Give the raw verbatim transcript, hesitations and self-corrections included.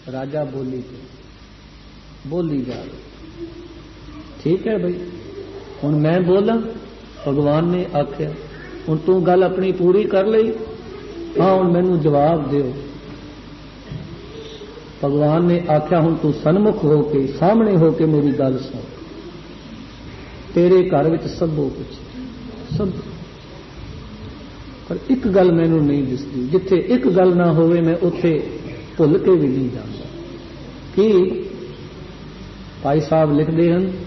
राजा बोली पे बोली जा रही। ठीक है भाई, हुण मैं बोला, भगवान ने आख्या, हुण तू गल अपनी पूरी कर लई, हाँ हुण मैनू जवाब दिओ। भगवान ने आख्या, हुण तू सन्मुख होके सामने होके मेरी गल सुन। तेरे घर विच सबो कुछ सब, पर एक गल मैनू नहीं दिसदी, जिथे एक गल ना होवे मैं उथे भुल के भी नहीं जाता। कि भाई साहब लिखते हैं,